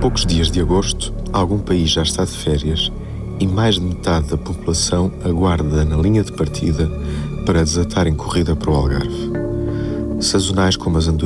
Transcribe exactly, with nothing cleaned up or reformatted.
poucos dias de agosto, algum país já está de férias e mais de metade da população aguarda na linha de partida para desatar em corrida para o Algarve. Sazonais como as andorinhas